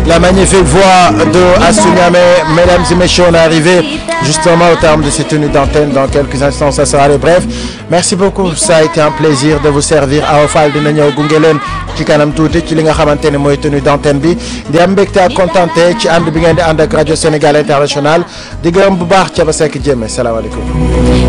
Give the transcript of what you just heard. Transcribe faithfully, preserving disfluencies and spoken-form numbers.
la magnifique voix de Astou Niamé. Mesdames et messieurs, on est arrivé justement au terme de cette tenue d'antenne. Dans quelques instants, ça sera le bref. Merci beaucoup, ça a été un plaisir de vous servir. Awa Fall dina ñëw gunge leen ci kanam tuuti ci li nga xamante ne mooy tenue d'antenne bi di am mbégte ak contenté ci ànd bi ngeen di ànd ak rajo Sénégal International di gërëm bu baax Thiaba Seck Diémé salaamaaleykum.